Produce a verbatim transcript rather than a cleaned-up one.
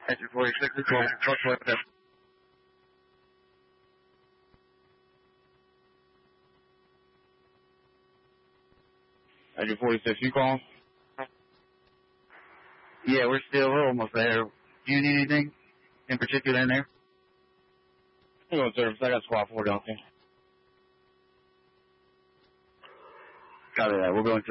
Engine forty-six, twelve, Engine forty-six, you calling? Yeah, we're still we're almost there. Do you need anything in particular in there? I'm going to service. I got squad four down there. Copy that. We'll go into